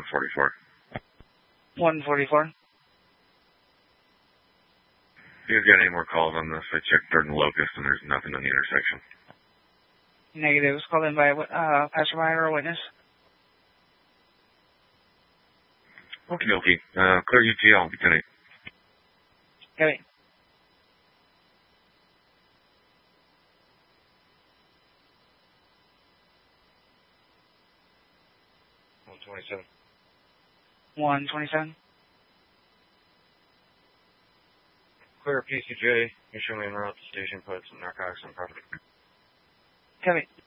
144. 144. If you've got any more calls on this, I checked 3rd and Locust, and there's nothing on the intersection. Negative. Was called in by a passerby or a witness. Okie dokie. Clear UTL, Lieutenant. Copy. $127. 127. Clear PCJ. You show me en route to station. Put some narcotics on property. Copy.